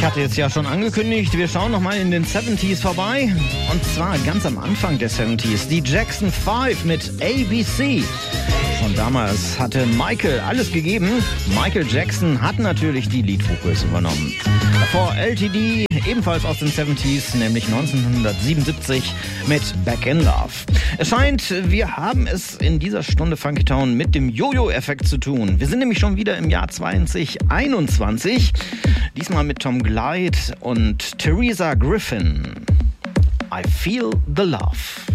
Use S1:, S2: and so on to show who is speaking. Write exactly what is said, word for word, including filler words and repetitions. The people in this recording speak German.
S1: hatte jetzt ja schon angekündigt, wir schauen nochmal in den siebziger vorbei. Und zwar ganz am Anfang der siebziger. Die Jackson fünf mit A B C. Schon damals hatte Michael alles gegeben. Michael Jackson hat natürlich die Lead-Vocals übernommen. Davor L T D, ebenfalls aus den siebziger, nämlich neunzehnhundertsiebenundsiebzig mit Back in Love. Es scheint, wir haben es in dieser Stunde Funky Town mit dem Jojo-Effekt zu tun. Wir sind nämlich schon wieder im Jahr zwanzig einundzwanzig. Diesmal mit Tom Glide und Theresa Griffin. I Feel the Love.